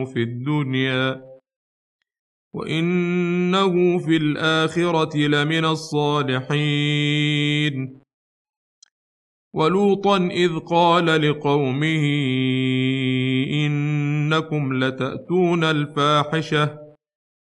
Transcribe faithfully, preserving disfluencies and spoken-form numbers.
في الدنيا وإنه في الآخرة لمن الصالحين. ولوطا إذ قال لقومه إنكم لتأتون الفاحشة